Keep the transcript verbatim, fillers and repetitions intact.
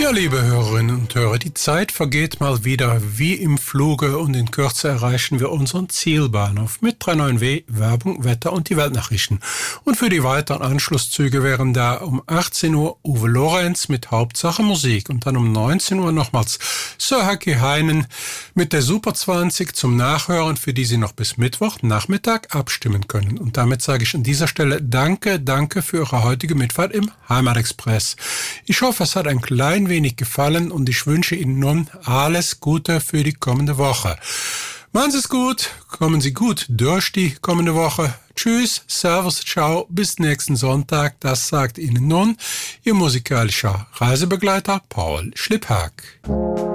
Ja, liebe Hörerinnen und Hörer, die Zeit vergeht mal wieder wie im Fluge und in Kürze erreichen wir unseren Zielbahnhof mit drei neun W, Werbung, Wetter und die Weltnachrichten. Und für die weiteren Anschlusszüge wären da um achtzehn Uhr Uwe Lorenz mit Hauptsache Musik und dann um neunzehn Uhr nochmals Sir Haki Heinen mit der Super zwanzig zum Nachhören, für die Sie noch bis Mittwoch Nachmittag abstimmen können. Und damit sage ich an dieser Stelle Danke, danke für Ihre heutige Mitfahrt im Heimatexpress. Ich hoffe, es hat ein klein wenig gefallen und ich wünsche Ihnen nun alles Gute für die kommende Woche. Machen Sie es gut, kommen Sie gut durch die kommende Woche. Tschüss, Servus, ciao, bis nächsten Sonntag. Das sagt Ihnen nun Ihr musikalischer Reisebegleiter Paul Schlipphack.